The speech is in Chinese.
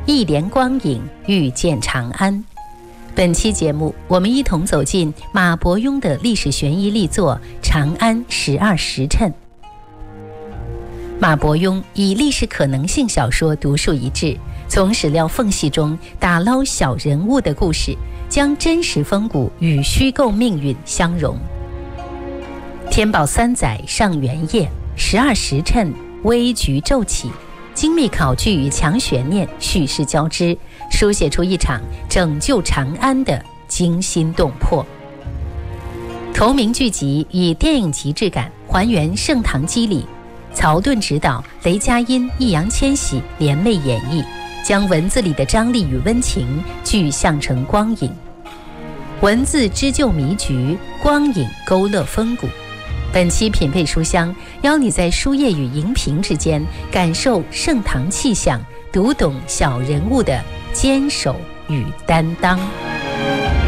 一帘光影遇见长安。本期节目，我们一同走进马伯庸的历史悬疑力作《长安12时辰》。马伯庸以历史可能性小说独树一帜，从史料缝隙中打捞小人物的故事，将真实风骨与虚构命运相融。天宝3载上元夜，12时辰危局骤起，精密考据与强悬念叙事交织，书写出一场拯救长安的惊心动魄。同名剧集以电影极致感还原盛唐机理，曹盾执导，雷佳音、易烊千玺联袂演绎，将文字里的张力与温情具象成光影。文字织就迷局，光影勾勒风骨。本期品味书香，邀你在书页与荧屏之间感受盛唐气象，读懂小人物的坚守与担当。